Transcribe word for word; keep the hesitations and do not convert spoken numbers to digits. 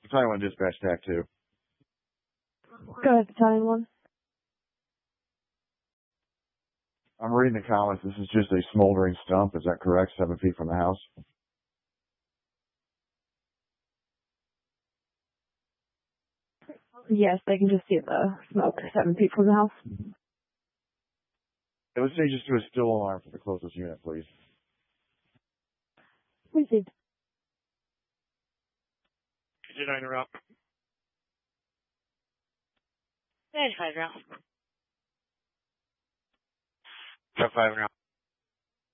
Battalion one dispatch tac two. Go ahead, Battalion one. I'm reading the comments. This is just a smoldering stump. Is that correct? Seven feet from the house? Yes, they can just see the smoke seven feet from the house. It would say just do a still alarm for the closest unit, please. Received. Could you interrupt? ninety-five round. Got five round.